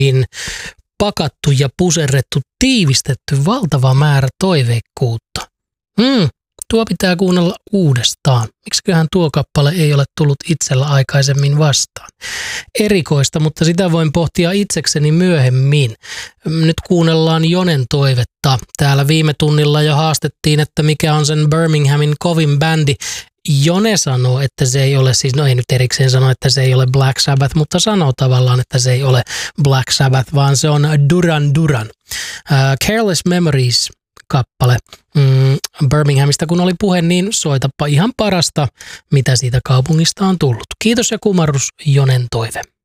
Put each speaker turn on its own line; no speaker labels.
pakattu ja puserrettu, tiivistetty valtava määrä toiveikkuutta. Tuo pitää kuunnella uudestaan. Miksiköhän tuo kappale ei ole tullut itsellä aikaisemmin vastaan? Erikoista, mutta sitä voin pohtia itsekseni myöhemmin. Nyt kuunnellaan Jonen toivetta. Täällä viime tunnilla jo haastettiin, että mikä on sen Birminghamin kovin bändi. Jone sanoo, että se ei ole, siis no ei nyt erikseen sano, että se ei ole Black Sabbath, mutta sanoo tavallaan, että se ei ole Black Sabbath, vaan se on Duran Duran. Careless Memories kappale Birminghamista, kun oli puhe, niin soitapa ihan parasta, mitä siitä kaupungista on tullut. Kiitos ja kumarrus, Jonen toive.